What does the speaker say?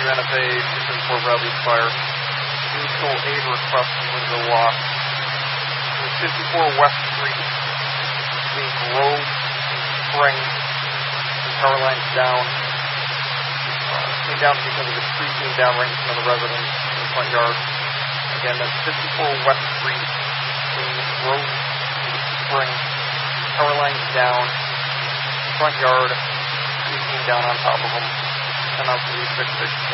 WNFA 274 Bradley's fire. Mutual aid request from window lock. 54 West Street between Grove, Spring, and power lines down. Came down because of a tree being down right in front of the residence in the front yard. Again, that's 54 West Street between Grove, Spring, power lines down, front yard, tree came down on top of them. 10 out to 866.